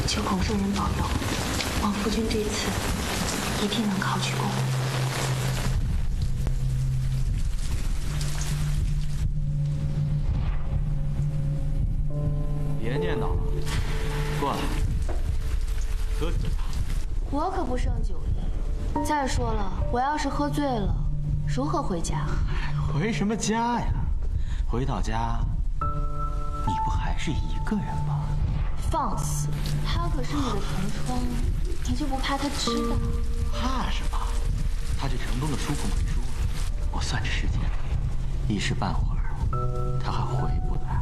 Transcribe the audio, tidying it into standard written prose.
求孔圣人保佑，王夫君这次一定能考取功名。 别念叨了，过来，喝醉他。 我可不胜酒力。再说了，我要是喝醉了，如何回家？ 回什么家呀？回到家，你不还是一个人吗？ 放肆！他可是你的同窗，你就不怕他知道？ 怕什么？他去城东的书库买书，我算着时间，一时半会儿他还回不来。